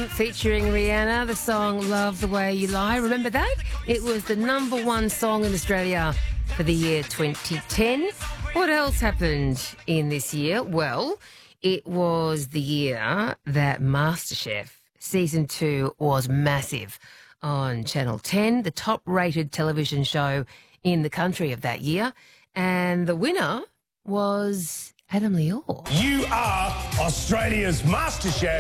featuring Rihanna, the song Love the Way You Lie. Remember that? It was the number one song in Australia for the year 2010. What else happened in this year? Well, it was the year that MasterChef Season 2 was massive on Channel 10, the top-rated television show in the country of that year. And the winner was Adam Liaw. You are Australia's MasterChef.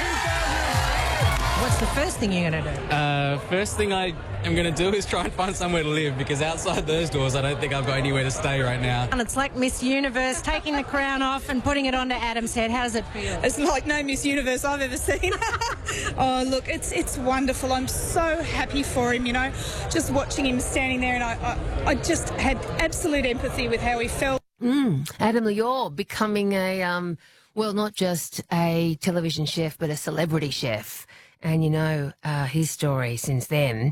What's the first thing you're going to do? First thing I am going to do is try and find somewhere to live, because outside those doors I don't think I've got anywhere to stay right now. And it's like Miss Universe, taking the crown off and putting it onto Adam's head. How does it feel? It's like no Miss Universe I've ever seen. Oh, look, it's wonderful. I'm so happy for him, you know, just watching him standing there, and I just had absolute empathy with how he felt. Adam Liaw becoming a, well, not just a television chef, but a celebrity chef. And you know his story since then.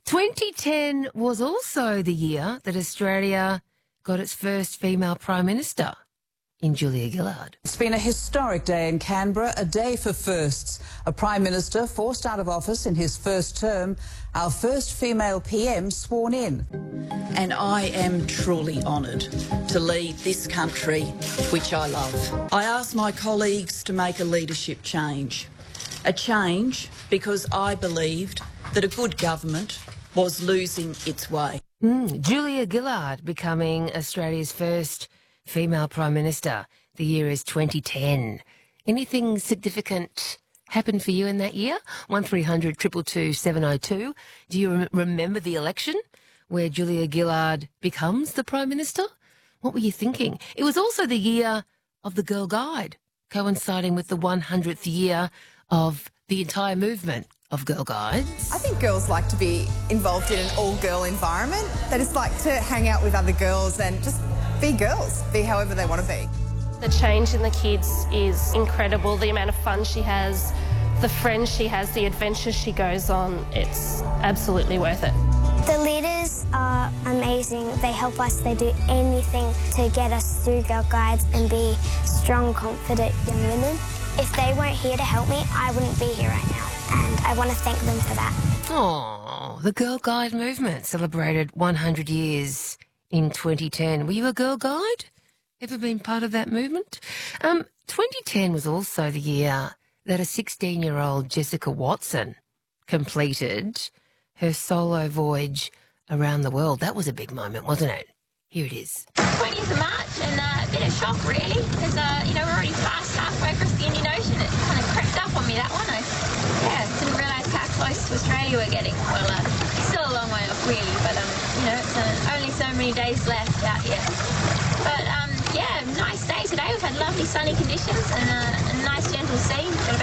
2010 was also the year that Australia got its first female Prime Minister in Julia Gillard. It's been a historic day in Canberra, a day for firsts. A Prime Minister forced out of office in his first term, our first female PM sworn in. And I am truly honoured to lead this country, which I love. I ask my colleagues to make a leadership change. A change because I believed that a good government was losing its way. Julia Gillard becoming Australia's first female Prime Minister. The year is 2010. Anything significant happened for you in that year? 1300 222 702. Do you remember the election where Julia Gillard becomes the Prime Minister? What were you thinking? It was also the year of the Girl Guide, coinciding with the 100th year of the entire movement of Girl Guides. I think girls like to be involved in an all-girl environment. They just like to hang out with other girls and just be girls, be however they want to be. The change in the kids is incredible. The amount of fun she has, the friends she has, the adventures she goes on, it's absolutely worth it. The leaders are amazing. They help us. They do anything to get us through Girl Guides and be strong, confident young women. If they weren't here to help me, I wouldn't be here right now. And I want to thank them for that. Oh, the Girl Guide movement celebrated 100 years in 2010. Were you a Girl Guide? Ever been part of that movement? 2010 was also the year that a 16-year-old Jessica Watson completed her solo voyage around the world. That was a big moment, wasn't it? Here it is. 20th of March, and a bit of shock really, because you know, we're already past halfway across the Indian Ocean. It kind of crept up on me, that one. I didn't realise how close to Australia we're getting. Well, still a long way off really, but you know, it's only so many days left out here. But yeah, nice day today. We've had lovely sunny conditions and a nice gentle sea. Got